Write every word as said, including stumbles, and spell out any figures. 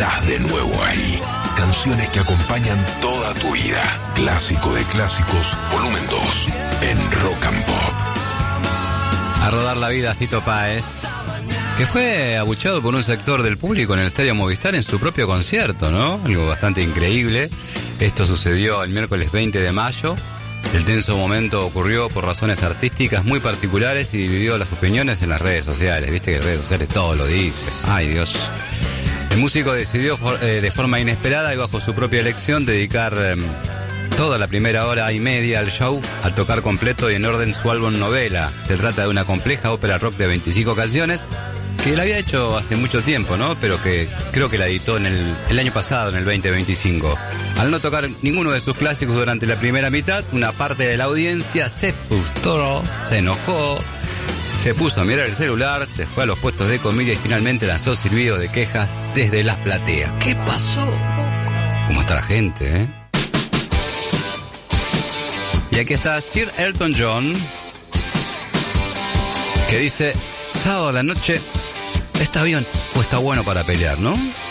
estás de nuevo ahí. Canciones que acompañan toda tu vida. Clásico de clásicos, volumen dos, en Rock and Pop. A rodar la vida, Fito Páez, que fue abucheado por un sector del público en el Estadio Movistar en su propio concierto, ¿no? Algo bastante increíble. Esto sucedió el miércoles veinte de mayo. El tenso momento ocurrió por razones artísticas muy particulares y dividió las opiniones en las redes sociales. Viste que en redes sociales todo lo dice. Ay, Dios. El músico decidió eh, de forma inesperada y bajo su propia elección dedicar eh, toda la primera hora y media al show al tocar completo y en orden su álbum Novela. Se trata de una compleja ópera rock de veinticinco canciones que la había hecho hace mucho tiempo, ¿no? Pero que creo que la editó en el, el año pasado, en el veinte veinticinco. Al no tocar ninguno de sus clásicos durante la primera mitad, una parte de la audiencia se frustró, se enojó, se puso a mirar el celular, se fue a los puestos de comida y finalmente lanzó silbido de quejas desde las plateas. ¿Qué pasó, loco? ¿Cómo está la gente, eh? Y aquí está Sir Elton John, que dice: sábado a la noche, está bien o está bueno para pelear, ¿no?